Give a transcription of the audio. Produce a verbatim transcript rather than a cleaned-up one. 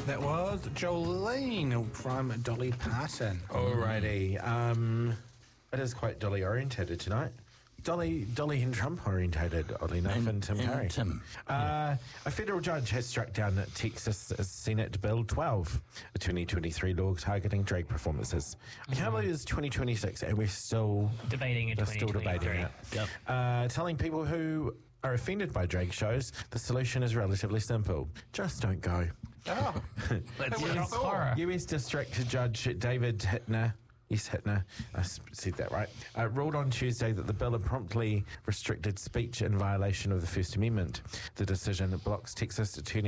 That was Jolene from Dolly Parton. Alrighty. Um, it is quite Dolly orientated tonight. Dolly, Dolly and Trump orientated, oddly enough, and, and Tim Curry. And Tim. Uh, a federal judge has struck down Texas Senate Bill twelve, a twenty twenty-three law targeting drag performances. I can't believe it's twenty twenty-six and we're still debating it. We're still debating it. Yep. Uh, telling people who are offended by drag shows, the solution is relatively simple. Just don't go. Oh, Let's would've stop thought. horror. U S District Judge David Hittner, yes, Hittner, I s- said that right, uh, ruled on Tuesday that the bill had promptly restricted speech in violation of the First Amendment. The decision blocks Texas Attorney